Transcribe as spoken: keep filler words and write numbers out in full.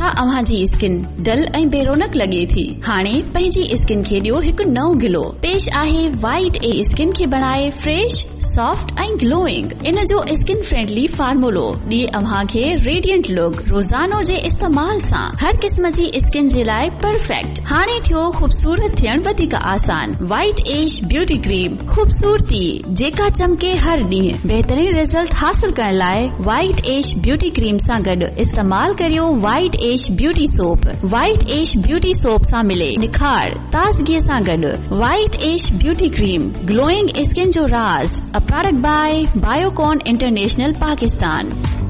छा अव्हां जी skin dull ऐं बेरोनक लगे थी? हाणे पंहिंजी स्किन खे ॾियो हिकु नओं ग्लो। पेश आहे वाइट ए स्किन खे बनाए फ्रेश, सॉफ्ट ऐं ग्लोइंग। इन जो स्किन फ्रेंडली फार्मूलो ॾिए अव्हां खे रेडियंट लुक। रोज़ानो जे इस्तेमाल सां हर क़िस्म जी स्किन जे लाइ परफेक्ट। हाणे थियो खूबसूरत थियण वधीक आसान। वाइट एज ब्यूटी क्रीम, खूबसूरती जेका चमके हर ॾींहुं। बहितरीन रिजल्ट हासिल करण लाइ वाइट एज ब्यूटी क्रीम सां गॾु इस्तेमाल करियो white age beauty soap. White age beauty soap सां मिले निखार ताज़गीअ सां गॾु। White age beauty cream, glowing skin जो राज। A product by Biocon international Pakistan.